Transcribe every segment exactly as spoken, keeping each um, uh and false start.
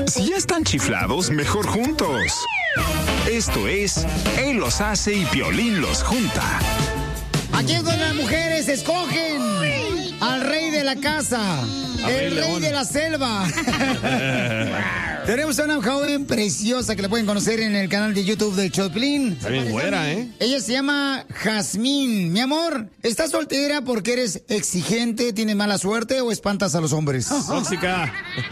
Si ya están chiflados, mejor juntos. Esto es Él los hace y Piolín los junta. Aquí es donde las mujeres escogen al rey de la casa, el rey de la selva. Tenemos a una joven preciosa que la pueden conocer en el canal de YouTube de Choplin. Está bien güera, ¿eh? Ella se llama Jazmín. Mi amor, ¿estás soltera porque eres exigente, tienes mala suerte o espantas a los hombres? Tóxica.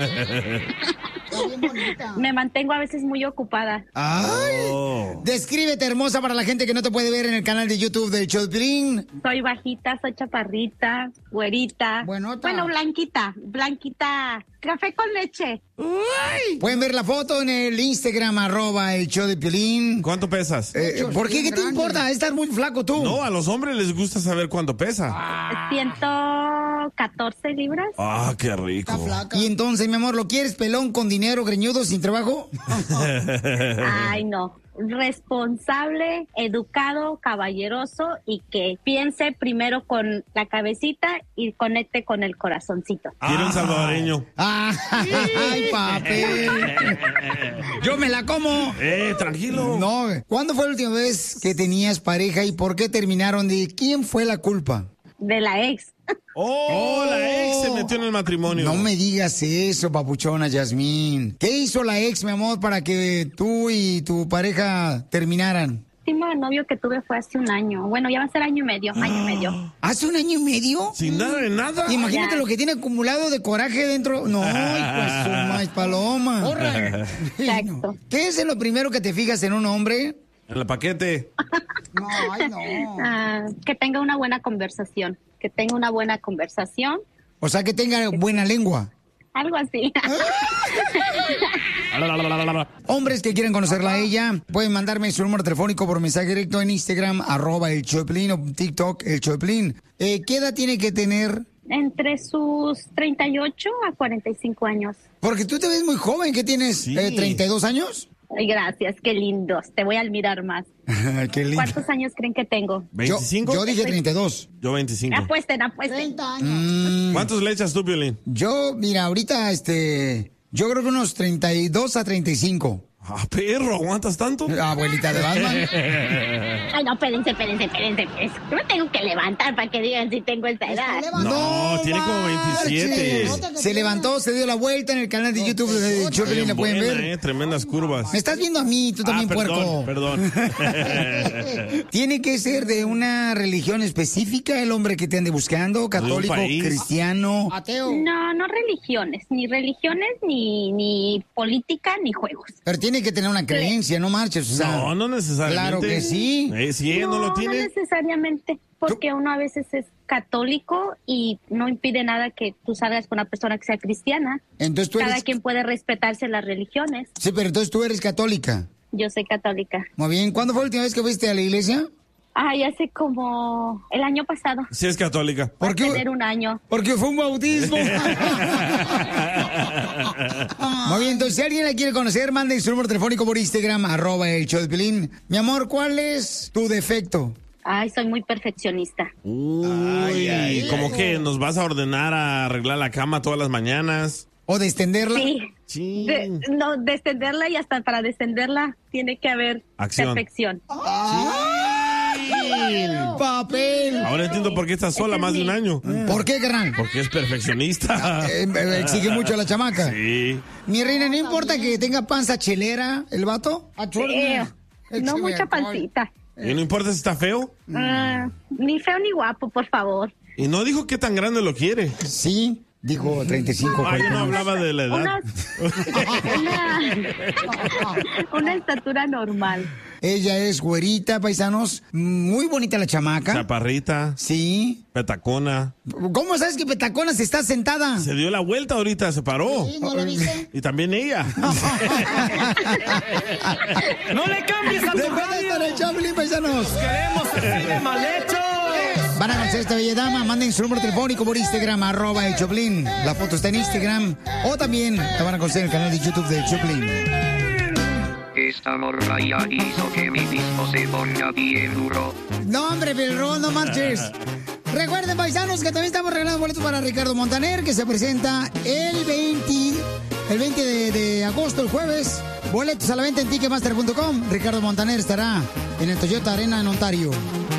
Me mantengo a veces muy ocupada. Ay, oh. Descríbete, hermosa, para la gente que no te puede ver en el canal de YouTube de Choplin. Soy bajita, soy chaparrita, güerita. Bueno, bueno, blanquita, blanquita. Café con leche. Uy. Pueden ver la foto en el Instagram, arroba el show de Piolín. ¿Cuánto pesas? Eh, ¿Por qué? ¿Qué te importa? Estás muy flaco tú. No, a los hombres les gusta saber cuánto pesa. Ah. ciento catorce libras. Ah, qué rico. Y entonces, mi amor, ¿lo quieres pelón, con dinero, greñudo, sin trabajo? Ay, no. Responsable, educado, caballeroso y que piense primero con la cabecita y conecte con el corazoncito. Quiero un salvadoreño. Ay, papi. Yo me la como. Eh, tranquilo. No, ¿cuándo fue la última vez que tenías pareja y por qué terminaron? ¿De quién fue la culpa? De la ex. Oh, oh, la ex se metió en el matrimonio. No me digas eso, papuchona Yasmín. ¿Qué hizo la ex, mi amor, para que tú y tu pareja terminaran? El último novio que tuve fue hace un año. Bueno, ya va a ser año y medio, año y medio. ¿Hace un año y medio? Sin nada de nada. Imagínate ya. Lo que tiene acumulado de coraje dentro. No, pues su maíz paloma. Exacto. ¿Qué es lo primero que te fijas en un hombre? En el paquete. No, ay, no. Ah, que tenga una buena conversación. Que tenga una buena conversación. O sea, que tenga buena lengua. Algo así. Hombres que quieren conocerla a ella, pueden mandarme su número telefónico por mensaje directo en Instagram, arroba el Choplin, o TikTok, el Choplin. Eh, ¿Qué edad tiene que tener? Entre sus treinta y ocho a cuarenta y cinco años. Porque tú te ves muy joven, ¿qué tienes? Sí. Eh, ¿treinta y dos años? Ay, gracias, qué lindos. Te voy a admirar más. Qué lindo. ¿Cuántos años creen que tengo? ¿veinticinco? Yo, yo dije treinta y dos. Yo veinticinco. Apuesten, apuesten. Mm, ¿Cuántos le echas tú, Piolín? yo, mira, ahorita, este, yo creo que unos treinta y dos a treinta y cinco. Ah, perro, ¿aguantas tanto? Abuelita de Batman. Ay, no, espérense, espérense, espérense. espérense. Yo me tengo que levantar para que digan si tengo esta edad. No, tiene como veintisiete. Se levantó, se dio la vuelta en el canal de YouTube de Choplin, la pueden Buena, ver. eh, tremendas curvas. Me estás viendo a mí, tú también, ah, perdón, puerco. Perdón. ¿Tiene que ser de una religión específica el hombre que te ande buscando? ¿Católico, país. cristiano, ateo? No, no religiones. Ni religiones, ni, ni política, ni juegos. Pero tiene que tener una creencia, no marches. O sea, No, no necesariamente. Claro que sí. Eh, si ella no, no lo tiene. No necesariamente, porque uno a veces es católico y no impide nada que tú salgas con una persona que sea cristiana. Entonces tú Cada eres... quien puede respetarse las religiones. Sí, pero entonces tú eres católica. Yo soy católica. Muy bien. ¿Cuándo fue la última vez que fuiste a la iglesia? Ay, hace como el año pasado. Sí es católica. Va a ¿Por qué? tener un año. Porque fue un bautismo. Muy bien, entonces si alguien la quiere conocer, mande su número telefónico por Instagram, arroba el show de Piolín. Mi amor, ¿cuál es tu defecto? Ay, soy muy perfeccionista. Uy, Ay, ay, como ay. que nos vas a ordenar a arreglar la cama todas las mañanas. ¿O de extenderla? Sí. Sí. De, no, descenderla y hasta para descenderla tiene que haber Acción. perfección. ¡Ay! ¡Papel! Ahora entiendo por qué estás sola más de un año. ¿Por qué, carnal? Porque es perfeccionista. Eh, eh, exige mucho a la chamaca. Sí. Mi reina, ¿no importa que tenga panza chelera el vato? Eh, no mucha pancita. ¿Y no importa si está feo? Ah, ni feo ni guapo, por favor. Y no dijo qué tan grande lo quiere. Sí, dijo treinta y cinco. Ah, yo no hablaba de la edad. Una, una, una estatura normal. Ella es güerita, paisanos. Muy bonita la chamaca. Chaparrita, Sí. petacona. ¿Cómo sabes que Petacona se está sentada? Se dio la vuelta ahorita, se paró. ¿No lo viste? Y también ella. ¡No le cambies a tu Después de estar radio! en Choplin, paisanos. ¡Queremos así de mal hecho! Van a conocer a esta bella dama. Manden su número telefónico por Instagram, arroba el Choplin. La foto está en Instagram. O también la van a conocer en el canal de YouTube del Choplin. Esta morra ya hizo que mi disco se ponga bien duro. No, hombre, Pelrón, no marches. Recuerden, paisanos, que también estamos regalando boletos para Ricardo Montaner, que se presenta el veinte el veinte de, de agosto, el jueves. Boletos a la venta en ticketmaster punto com. Ricardo Montaner estará en el Toyota Arena en Ontario.